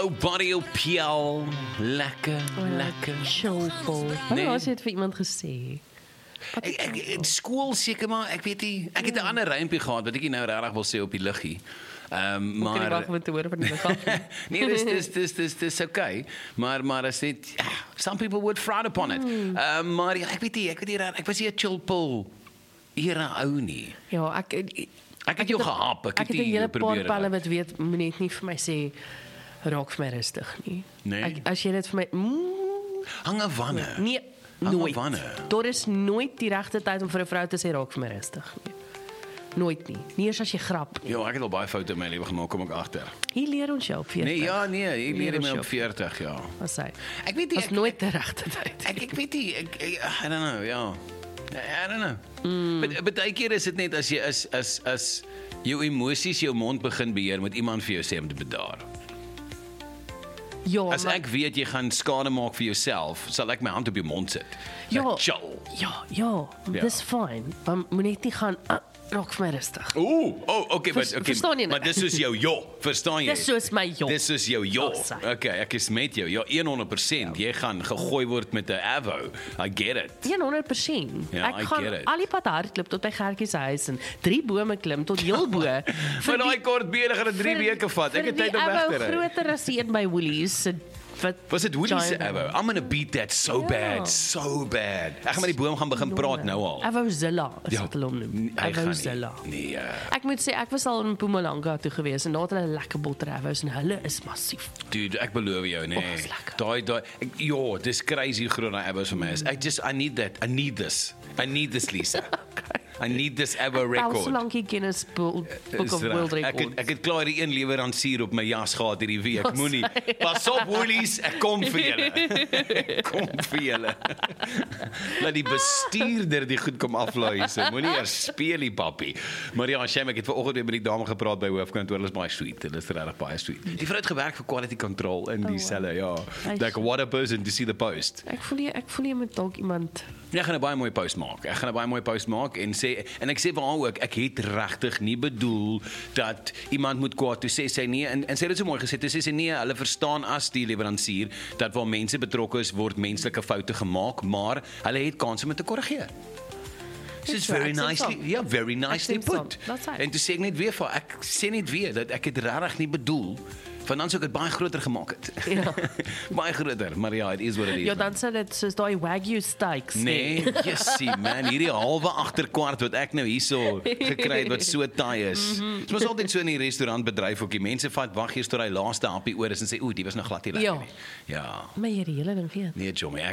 Oh, Barrio Piel, lekker. Chillpol. Wanneer was jy dit vir iemand gesê? In skool seker maar, ek weet nie, ek het 'n ander rympie gehad wat ek nie nou regtig wil sê op die luggie. Maar kan jy wag om te hoor van die lichaam? nee, dis okay. Maar as dit, some people would frown upon it. Maar ja, ek weet nie, ek was nie 'n chillpil era ou nie. Ja, Ek het jou gehap, ek het 'n hele paar probeer. pelle wat weet, moet net nie vir my sê raak vir my rustig nie. Nee. As jy dit vir my Hang 'n wanne. nee, Hang 'n nooit. wanne. Daar is nooit die regte tyd om vir 'n vrou te sê raak vir my rustig nie. Nooit nie. Nie eers as jy grap nie. Ja, ek het al baie foute in my lewe gemaak, kom ek agter. Hier leer ons jou op 40. Nee, ek leer my op 40, ja. Wat sê? Ek weet nie, As nooit die regte tyd. Ek weet nie, I don't know, ja. I don't know. Baie keer is dit net as jy as jou emosies jou mond begin beheer, moet iemand vir jou sê om te bedaar. Ja, As ek weet jy gaan skade maak vir jouself, sal ek my hand op jou mond sit. Ja. Chill. Ja, dis fyn. Maar moet net nie gaan raak vir my rustig. Okay, verstaan jy nou? maar dis soos jou verstaan jy? Dis soos my Dis soos jou Sê. Okay, ek is met jou. Ja, 100%. Jy gaan gegooi word met 'n Avo. I get it. 100%. Ja, Ek I gaan get it. al die pad hardloop tot by Gertjie se huis en 3 bome klim tot heel bo. Vir daai kort bene gaan dit 3 weke vat. Ek het tyd om weg te ry. Groter as die een by Woolies. Was dit Woolies se Giant Avo? I'm gonna beat that so bad. Ek gaan met die boom gaan begin praat nou al. Avozilla is Ja, wat hulle hom noem. hy gaan nie. Avozilla. Nee. Ek moet sê ek was al in Mpumalanga toe gewees en daar het hulle lekker botteravos en hulle is massief. Dude, ek beloof jou, nee. Dis lekker. Ja, dis crazy hoe groot daai Avos vir my is. I need that. I need this, Lisa. I need this Avo Al so record. lank die Guinness Book Is of reg. World Records. Ek het klaar die een lewerancier op my jas gehad hierdie week. Wat Moenie. sê? Pas op Woolies, ek kom vir julle. Ek kom vir julle. Laat die bestuurder die goed kom afluister. Moenie eers speel die pappie. Maar ja, Shem, ek het vanoggend weer met die dame gepraat by hoofkantoor. Hulle is baie sweet. Hulle is regtig baie sweet. Die vrou het gewerk vir quality control in die selle, ja. Like what a person to see the post. Ek voel jy moet dalk iemand Ek gaan 'n baie mooi post maak. Ek sê ek sê vir haar ook, ek het regtig nie bedoel dat iemand moet kwaad toe sê sy nee en sy het dit so mooi gesê. Toe sê sy nee, hulle verstaan as die lewerancier dat waar mense betrokke is, word menslike foute gemaak, maar hulle het kans om dit te korrigeer. So it's very nicely put. En toe sê ek net weer vir haar, ek sê net weer dat ek het regtig nie bedoel want dan sou ek dit baie groter gemaak het. Ja. Baie groter, maar ja, it is what it is. Ja, dan sê dit soos daai Wagyu steaks. Nee, jessie man, hierdie halwe agterkwart wat ek nou hierso gekry het wat so taai is. Dit was altyd so in die restaurantbedryf ook. Die mense vat wag eers tot hy laaste happie oor is en sê, "Oeh, die was nog glad nie lekker nie." Ja. Maar jy die hele ding weet. Nee, Jommy,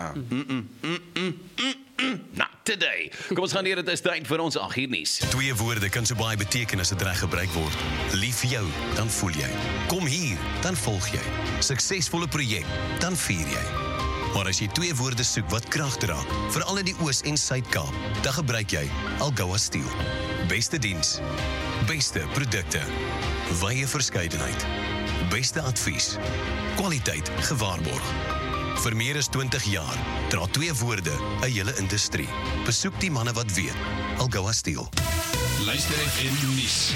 Nou, today. Kom ons gaan hier, dit is tyd vir ons agternuus. 2 woorde kan so baie beteken as dit reg gebruik word. Lief vir jou, dan voel jy. Kom hier, dan volg jy. Suksesvolle projek, dan vier jy. Maar as jy 2 woorde soek wat krag dra, veral in die Oos- en Suid-Kaap, dan gebruik jy Algoa Steel. Beste diens, beste produkte, wye verskeidenheid, beste advies, kwaliteit gewaarborg. Vir meer as 20 jaar dra 2 woorde 'n hele industrie. Besoek die manne wat weet. Algoa Steel. Luister FM nuus.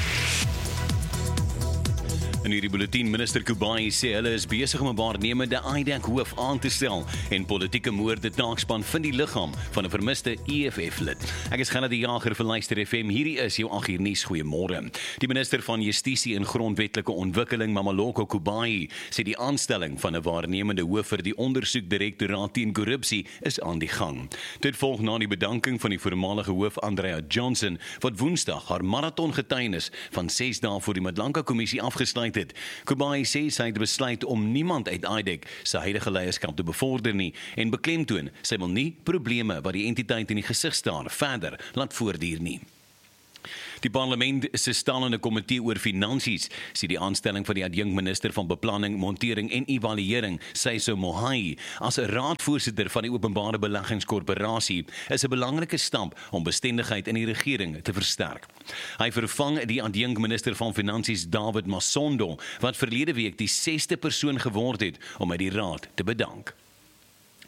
In hierdie bulletin, minister Kubai sê hulle is besig om 'n waarnemende IDEC hoof aan te stel en politieke moorde taakspan vind die liggaam van 'n vermiste EFF-lid. Ek is Gerard die Jager vir Luister FM. Hierdie is jou 8 uur nuus. Goeiemôre. Die minister van Justisie en Grondwetlike Ontwikkeling, Mamaloko Kubai, sê die aanstelling van 'n waarnemende hoof vir die ondersoekdirektoraat teen korrupsie is aan die gang. Dit volg na die bedanking van die voormalige hoof Andrea Johnson wat Woensdag haar marathon getuienis van 6 dae voor die Madlanka kommissie afgesluit het. Kubai sê sy het besluit om niemand uit IDEC sy huidige leierskap te bevorder nie en beklemtoon sy wil nie probleme wat die entiteit in die gesig staar verder laat voortduur nie. Die parlement se stalende komitee oor finansies sê die aanstelling van die adjunkminister van beplanning, montering en evaluering, Seiso Mohai, as 'n raadvoorsitter van die openbare beleggingskorporasie is 'n belangrike stap om bestendigheid in die regering te versterk. Hy vervang die adjunkminister van finansies David Masondo wat verlede week die 6ste persoon geword het om uit die raad te bedank.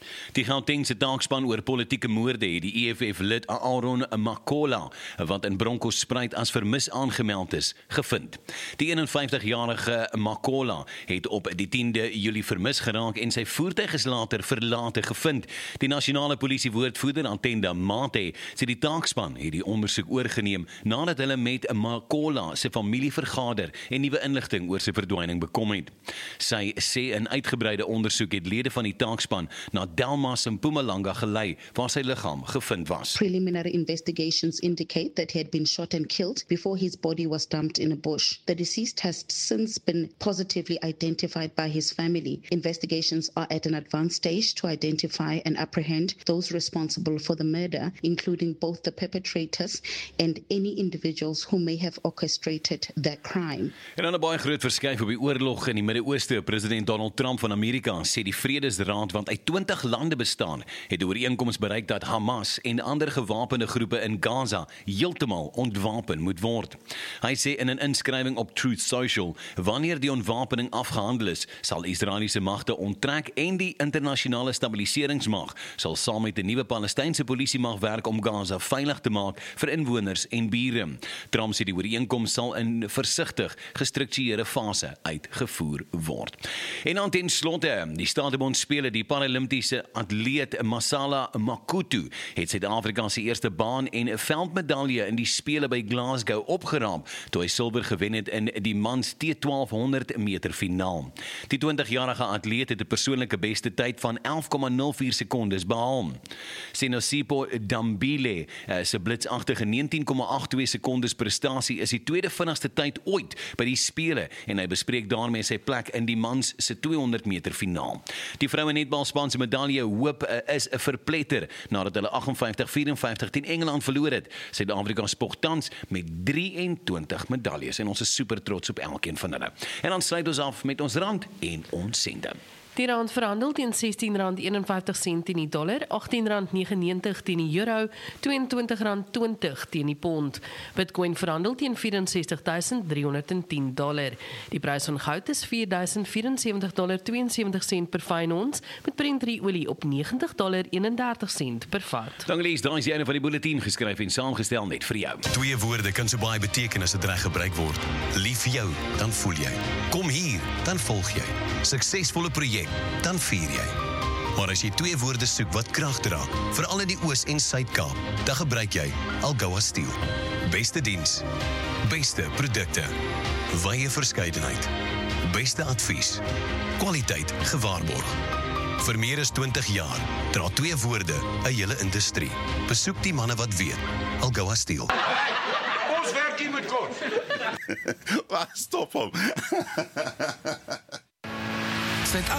Die Gautengse taakspan oor politieke moorde het die EFF-lid Aaron Makola, wat in Bronkhorstspruit as vermis aangemeld is, gevind. Die 51-jarige Makola het op die 10de Julie vermis geraak en sy voertuig is later verlate gevind. Die nasionale polisiewoordvoerder Antenda Mate sê die taakspan het die ondersoek oorgeneem nadat hulle met Makola se familie vergader en nuwe inligting oor sy verdwyning bekom het. Sy sê 'n uitgebreide ondersoek het lede van die taakspan na Delmas in Mpumalanga gelei, waar sy liggaam gevind was. Preliminary investigations indicate that he had been shot and killed before his body was dumped in a bush. The deceased has since been positively identified by his family. Investigations are at an advanced stage to identify and apprehend those responsible for the murder, including both the perpetrators and any individuals who may have orchestrated that crime. En dan 'n baie groot verskuif op die oorlog in die Midde-Ooste. President Donald Trump van Amerika sê die Vredesraad, wat uit 20 lande bestaan, het 'n ooreenkoms bereik dat Hamas en ander gewapende groepe in Gaza heeltemal ontwapen moet word. Hy sê in 'n inskrywing op Truth Social, wanneer die ontwapening afgehandel is, sal Israeliese magte onttrek en die internasionale stabiliseringsmag sal saam met 'n nuwe Palestynse polisiemag werk om Gaza veilig te maak vir inwoners en bure. Trump sê die ooreenkoms sal in versigtig gestruktureerde fase uitgevoer word. En dan ten slotte, die Stellenbosch-spele, die Paralimpiese atleet Masala Makutu het Suid-Afrika se eerste baan- en veldmedalje in die spele by Glasgow opgeraap, toe hy silwer gewen het in die mans T1200 meter finaal. Die 20-jarige atleet het 'n persoonlike beste tyd van 11,04 sekondes behaal. Senosipo Dambile se blitsagtige 19,82 sekondes prestasie is die tweede vinnigste tyd ooit by die spele en hy bespreek daarmee sy plek in die mans se 200 meter finaal. Die vroue netbalspan se medalje hoop is 'n verpletter nadat hulle 58-54 teen Engeland verloor het. Suid-Afrika spog tans met 23 medaljes en ons is super trots op elkeen van hulle. En dan sluit ons af met ons rand en ons sente. Die rand verhandel teen R16.51 teen die dollar, R18.99 teen die euro, R22.20 teen die pond. Bitcoin verhandel teen $64,310. Die prys van goud is $4.074.72 per fyn ons, met Brent olie op $90.31 per vat. Dan lees daai is die einde van die bulletin, geskryf en saamgestel net vir jou. Twee woorde kan so baie beteken as dit reg gebruik word. Lief vir jou, dan voel jy. Kom hier, dan volg jy. Suksesvolle projek, dan vier jy. Maar as jy twee woorde soek wat krag dra, veral in die Oos- en Suid-Kaap, dan gebruik jy Algoa Steel. Beste diens, beste produkte, wye verskeidenheid, beste advies, kwaliteit gewaarborg. Vir meer as 20 jaar dra twee woorde 'n hele industrie. Besoek die manne wat weet. Algoa Steel. Ons werk hier met kos. Stop hom.